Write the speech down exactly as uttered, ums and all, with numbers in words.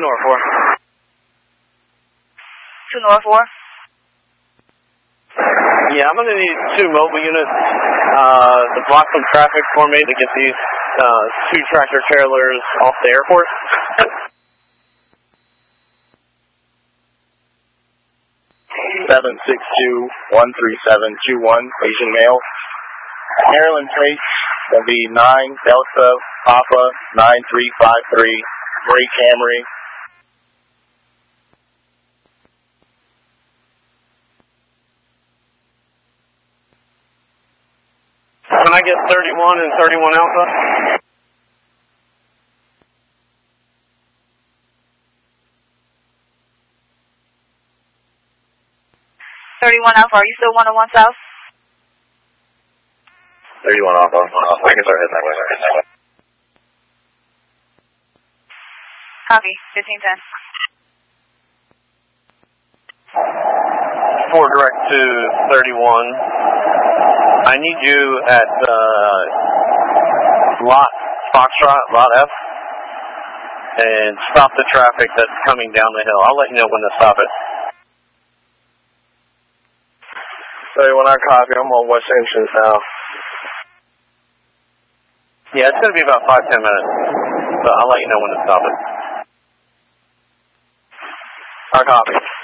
North four. two North four. Yeah, I'm going to need two mobile units uh, to block some traffic for me to get these uh, two tractor trailers off the airport. seven six two, one three seven two one, Asian male. Maryland plate will be nine Delta Papa nine three five three, gray Camry. Can I get thirty-one and thirty-one Alpha? thirty-one Alpha, are you still one oh one South? thirty-one Alpha, I can start heading that way. Copy, fifteen ten. four direct to thirty-one. I need you at uh, lot Foxtrot, lot F, and stop the traffic that's coming down the hill. I'll let you know when to stop it. thirty-one, I copy. I'm on West Entrance now. Yeah, it's going to be about five, ten minutes, but I'll let you know when to stop it. I copy.